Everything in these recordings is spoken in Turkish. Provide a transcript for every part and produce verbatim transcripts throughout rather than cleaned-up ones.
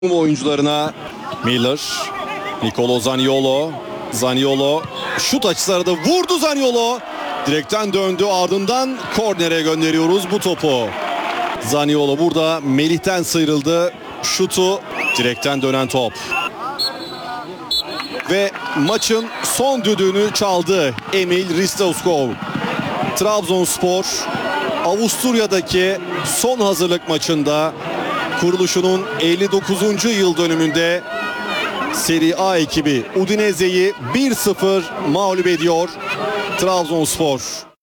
oyuncularına Miller, Nicolo Zaniolo, Zaniolo şut açısı da vurdu Zaniolo. Direkten döndü, ardından kornere gönderiyoruz bu topu. Zaniolo burada Melih'ten sıyrıldı. Şutu direkten dönen top. Ve maçın son düdüğünü çaldı Emil Ristovskov. Trabzonspor Avusturya'daki son hazırlık maçında kuruluşunun elli dokuzuncu yıl dönümünde Serie A ekibi Udinese'yi bir sıfır mağlup ediyor Trabzonspor.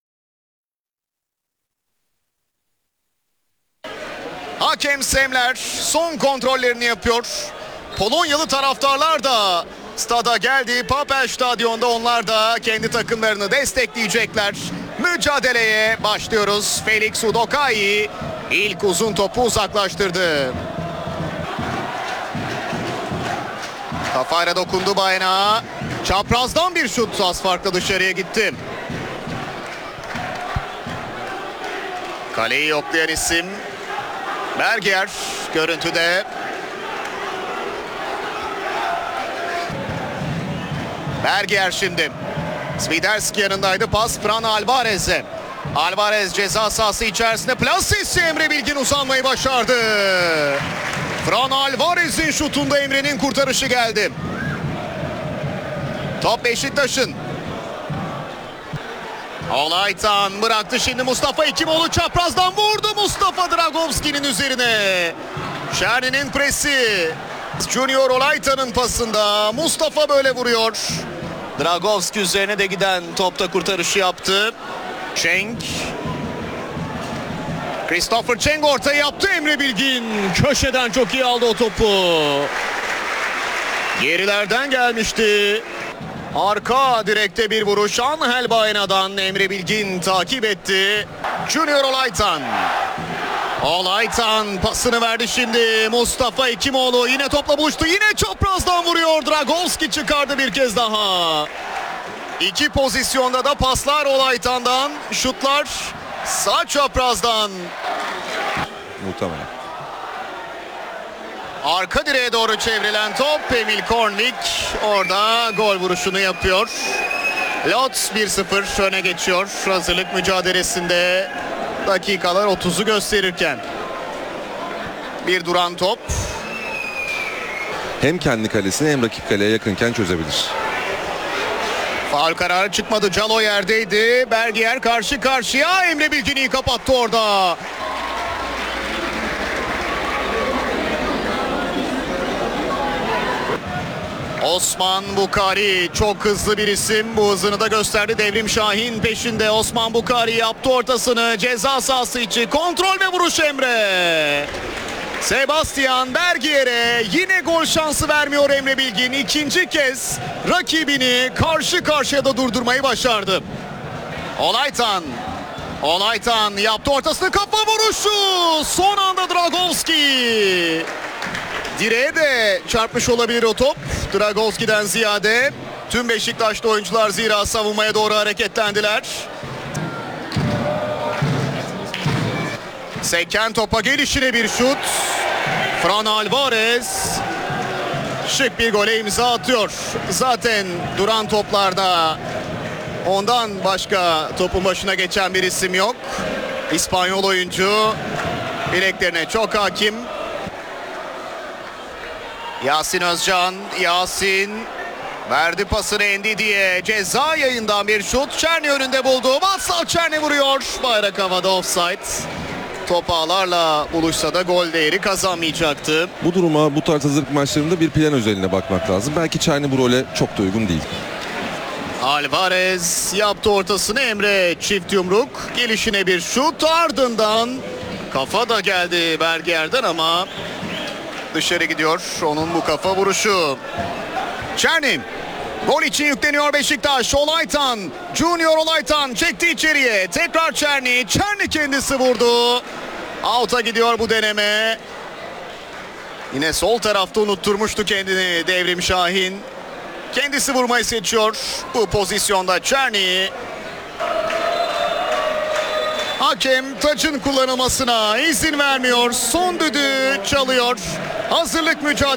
Hakem Semler son kontrollerini yapıyor. Polonyalı taraftarlar da stada geldi. Papel Stadyon'da onlar da kendi takımlarını destekleyecekler. Mücadeleye başlıyoruz. Felix Udokai ilk uzun topu uzaklaştırdı. Kafayla dokundu bayrağa. Çaprazdan bir şut, az farklı dışarıya gitti. Kaleyi yoklayan isim Berger görüntüde. Berger şimdi. Swiderski yanındaydı. Pas Fran Alvarez'e. Alvarez ceza sahası içerisinde plasesi, Emre Bilgin uzanmayı başardı. Fran Alvarez'in şutunda Emre'nin kurtarışı geldi. Top Beşiktaş'ın. Olaytan bıraktı şimdi Mustafa Hekimoğlu çaprazdan vurdu Mustafa Dragovski'nin üzerine. Şerni'nin presi. Junior Olaytan'ın pasında Mustafa böyle vuruyor. Dragovski üzerine de giden topta kurtarışı yaptı. Cenk. Christopher Cenk ortaya yaptı, Emre Bilgin köşeden çok iyi aldı o topu. Gerilerden gelmişti. Arka direkte bir vuruş Angel Baena'dan, Emre Bilgin takip etti. Junior Olaytan. Olaytan pasını verdi şimdi. Mustafa Hekimoğlu yine topla buluştu. Yine çaprazdan vuruyor. Dragovski çıkardı bir kez daha. İki pozisyonda da paslar Olaytan'dan. Şutlar sağ çaprazdan. Muhtemelen. Arka direğe doğru çevrilen top. Emil Kornvik orada gol vuruşunu yapıyor. Lotz bir sıfır öne geçiyor hazırlık mücadelesinde. Dakikalar otuzu gösterirken. Bir duran top. Hem kendi kalesine hem rakip kaleye yakınken çözebilir. Faul kararı çıkmadı. Calo yerdeydi. Bergier karşı karşıya. Emre Bilgin'i kapattı orada. Osman Bukari çok hızlı bir isim. Bu hızını da gösterdi. Devrim Şahin peşinde. Osman Bukari yaptı ortasını. Ceza sahası içi. Kontrol ve vuruş Emre. Sebastian Bergier'e yine gol şansı vermiyor Emre Bilgin. İkinci kez rakibini karşı karşıya da durdurmayı başardı. Olaytan. Olaytan yaptı ortasını, kafa vuruşu. Son anda Dragovski. Direğe de çarpmış olabilir o top. Dragovski'den ziyade tüm Beşiktaşlı oyuncular zira savunmaya doğru hareketlendiler. Seken topa gelişine bir şut. Fran Alvarez şık bir gole imza atıyor. Zaten duran toplarda ondan başka topun başına geçen bir isim yok. İspanyol oyuncu bileklerine çok hakim. Yasin Özcan, Yasin verdi pasını Ndidi'ye. Ceza yayından bir şut. Çerni önünde buldu. Vatsal Çerni vuruyor. Bayrak havada, offside. Top ağlarla buluşsa da gol değeri kazanmayacaktı. Bu duruma, bu tarz hazırlık maçlarında bir plan özelliğine bakmak lazım. Belki Çayni bu role çok da uygun değil. Alvarez yaptı ortasını, Emre çift yumruk. Gelişine bir şut, ardından kafa da geldi Bergier'den ama dışarı gidiyor onun bu kafa vuruşu. Çerni gol için yükleniyor Beşiktaş. Olaytan, Junior Olaytan çekti içeriye. Tekrar Çerni. Çerni kendisi vurdu. Out'a gidiyor bu deneme. Yine sol tarafta unutturmuştu kendini Devrim Şahin. Kendisi vurmayı seçiyor bu pozisyonda Çerni. Hakem taçın kullanılmasına izin vermiyor. Son düdüğü çalıyor. Hazırlık mücadelesi.